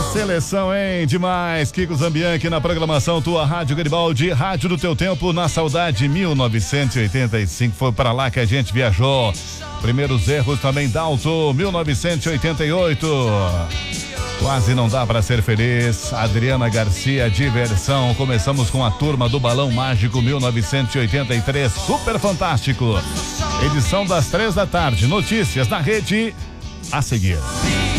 Seleção, hein? Demais. Kiko Zambianchi na programação Tua Rádio Garibaldi, Rádio do Teu Tempo, na saudade 1985. Foi para lá que a gente viajou. Primeiros erros também, Dalto, 1988. Quase não dá para ser feliz. Adriana Garcia, Diversão. Começamos com a turma do Balão Mágico, 1983. Super fantástico. Edição das 3 da tarde. Notícias na rede a seguir.